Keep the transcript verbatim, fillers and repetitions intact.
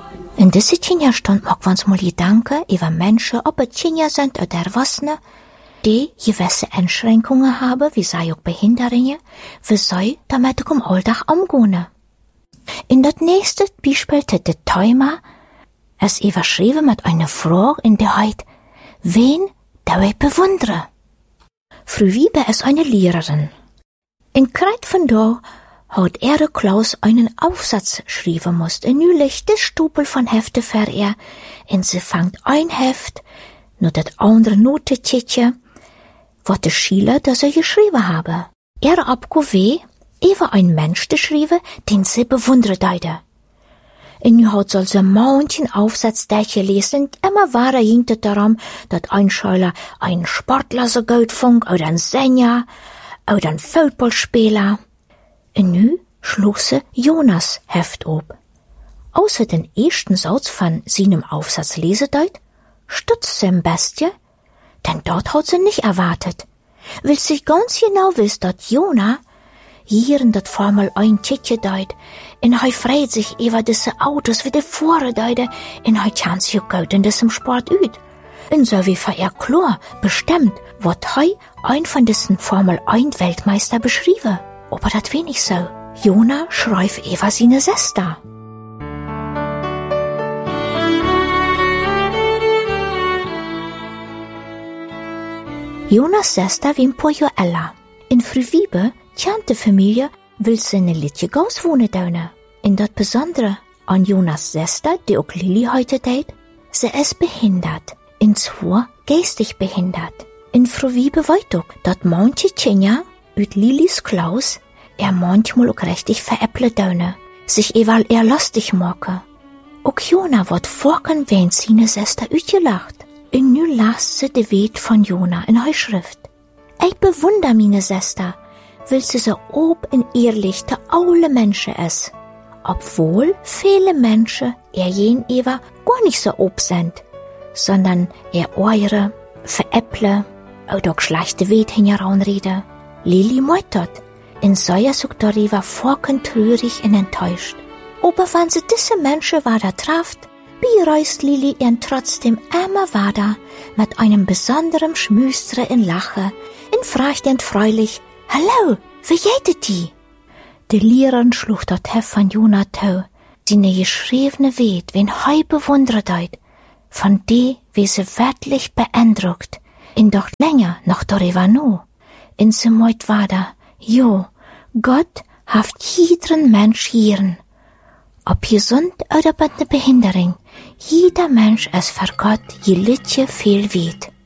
In diese Kinderstund mag wir uns mal Gedanken über Menschen, ob es Kinder sind oder Erwachsene, die gewisse Einschränkungen haben, wie sei auch Behinderungen, wie sei damit auch im Alltag umgehen. In das nächste Beispiel hat der Thema es überschrieben mit einer Frage, in der heißt, wen darf ich bewundern? Früher ist eine Lehrerin. In Kreit von da hat er Klaus einen Aufsatz schreiben musst. Und nu liegt der Stapel von Hefte vor er, und sie fangt ein Heft, nur das andere Notetitje, wat de Schüler, das er geschrieben habe. Er abgewe, über ein Mensch geschrieben, den sie bewundert hatte. Und nu hat so ein Mountain Aufsatz durchgelesen, und immer war er hinter darum, dass ein Schüler ein Sportler so gut fand, oder ein Sänger, oder ein Fußballspieler. Und nu schlug sie Jonas Heft ab. Außer den ersten Satz von seinem Aufsatz lesedeut, stutzt sie ein bisschen, denn dort hat sie nicht erwartet. Will sie ganz genau wissen, dass Jona hier in dat Formel ein Titje deut, en hij freut sich über diese Autos wie die Fuhre deute, en hij kann sich auch gut in diesem Sport üt. Und so wie für er klar bestimmt, wat hij ein von diesen Formel eins Weltmeister beschrieben. Aber dat wenig so. Jona schreibt über seine Schwester. Jonas Schwester wie ein paar Jahre älter. In Frühwiebe, tjante Familie, will sie eine Liedje Gaus wohnen daune. In dat Besondere an Jonas Schwester, die auch Lili heute tät, sie ist behindert. In zwar geistig behindert. In Frühwiebe weit auch, dat manche Kinder üt Lilis Klaus er manchmal auch richtig veräpple daune, sich eval er lustig make. Auch Jona wird vorken, wenn seine Schwester utgelacht. Und nu las sie de Weet von Jona in hei Schrift. Ich bewunder meine Schwester, weil sie so ob und ehrlich der alle Menschen ist. Obwohl viele Menschen er jen Eva gar nicht so ob sind, sondern er eure, veräpple, oder auch schlechte Weet hineraunrede. Lili meut dort, in soja sucht darüber vorken trürig und enttäuscht. Aber wenn sie diese Menschen weiter trafft, bereist Lili ihren trotzdem immer weiter mit einem besonderen Schmüstre in Lache und fragt ihn freulich, »Hallo, wie geht die?« Der Lehrer schlug dort Heft von Jona tau, seine geschriebene Weet, wen hei bewundert heut, von die, wie sie wirklich beeindruckt, in doch länger noch darüber nu. In sie meut weiter, jo, Gott haft jeden Mensch hieren. Ob gesund oder mit ne Behinderung, jeder Mensch ist für Gott je litje viel weit.